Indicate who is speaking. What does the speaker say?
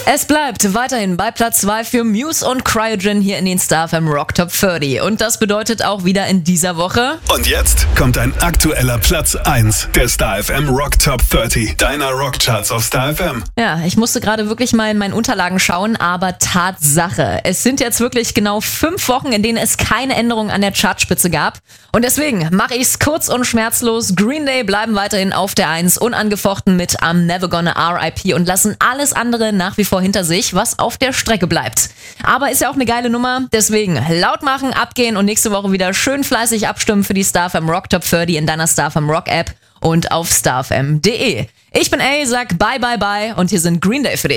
Speaker 1: Es bleibt weiterhin bei Platz 2 für Muse und Cryogen hier in den StarFM Rock Top 30. Und das bedeutet auch wieder in dieser Woche...
Speaker 2: Und jetzt kommt ein aktueller Platz 1 der StarFM Rock Top 30, deiner Rockcharts auf StarFM.
Speaker 1: Ja, ich musste gerade wirklich mal in meinen Unterlagen schauen, aber Tatsache. Es sind jetzt wirklich genau 5 Wochen, in denen es keine Änderung an der Chartspitze gab. Und deswegen mache ich es kurz und schmerzlos. Green Day bleiben weiterhin auf der 1, unangefochten mit I'm Never Gonna R.I.P. und lassen alles andere nach wie vor hinter sich, was auf der Strecke bleibt. Aber ist ja auch eine geile Nummer, deswegen laut machen, abgehen und nächste Woche wieder schön fleißig abstimmen für die StarFM Rock Top 30 in deiner StarFM Rock App und auf starfm.de. Ich bin A, sag bye bye bye und hier sind Green Day für dich.